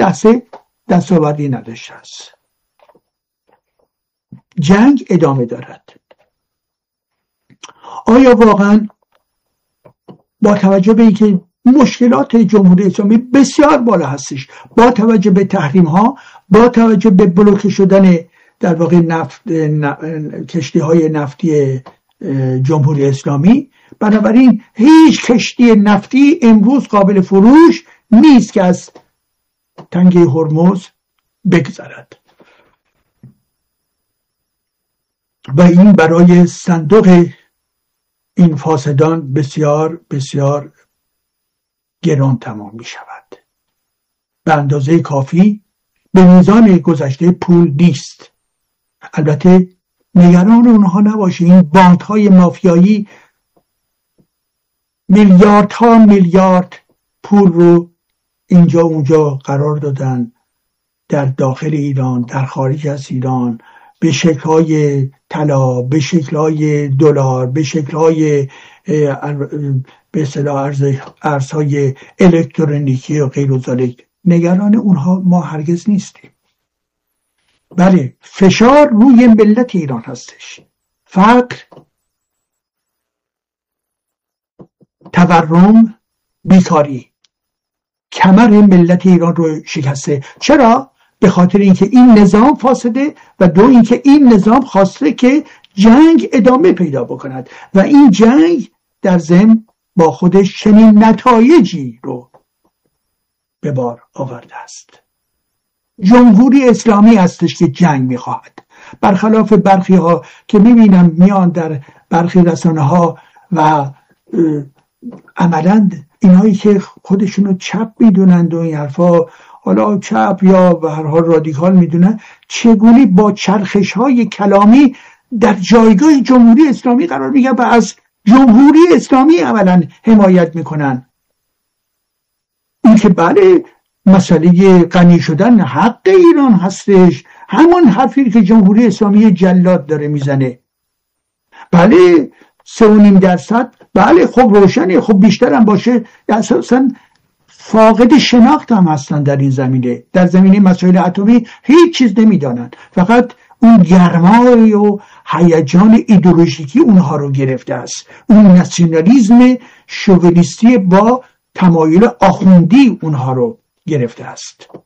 دستاوردی نداشته است. جنگ ادامه دارد. آیا واقعا با توجه به اینکه مشکلات جمهوری اسلامی بسیار بالا هستش، با توجه به تحریم ها، با توجه به بلوکه شدن در واقع کشتی های نفتی جمهوری اسلامی، بنابراین هیچ کشتی نفتی امروز قابل فروش نیست که از تنگه هرمز بگذرد و این برای صندوق این فاسدان بسیار بسیار گران تمام می شود. به اندازه کافی به میزان گذشته پول نیست. البته نگران اونها نباشید، این بانک های مافیایی میلیاردها میلیارد پول رو اینجا اونجا قرار دادن، در داخل ایران، در خارج از ایران، به شکل‌های طلا، به شکل‌های دلار، به شکل‌های به اصطلاح ارزهای الکترونیکی و غیر ذالک. نگران اونها ما هرگز نیستیم. بله، فشار روی ملت ایران هستش. فقر، تورم، بیکاری کمر ملت ایران رو شکسته. چرا؟ به خاطر اینکه این نظام فاسده و دو اینکه این نظام خواسته که جنگ ادامه پیدا بکند و این جنگ در ضمن با خودش چنین نتایجی رو به بار آورده است. جمهوری اسلامی هستش که جنگ میخواهد، برخلاف برخی ها که میبینم میان در برخی رسانه ها و عملاً اینایی که خودشونو چپ میدونند و این حرفا، حالا چپ یا به هر حال رادیکال میدونن، چگونه با چرخش های کلامی در جایگاه جمهوری اسلامی قرار میگیرن و از جمهوری اسلامی عملاً حمایت میکنن. این که بله مسئله غنی شدن حق ایران هستش، همون حرفی که جمهوری اسلامی جلاد داره میزنه. بله 3.5%، بله خب روشنه، خب بیشتر هم باشه. اساساً فاقد شناخت هم هستن در این زمینه. در زمینه مسائل اتمی هیچ چیز نمیدانن، فقط اون گرمای و هیجان ایدئولوژیکی اونها رو گرفته است. اون ناسیونالیسم شوونیستی با تمایل آخوندی اونها رو گرفته است.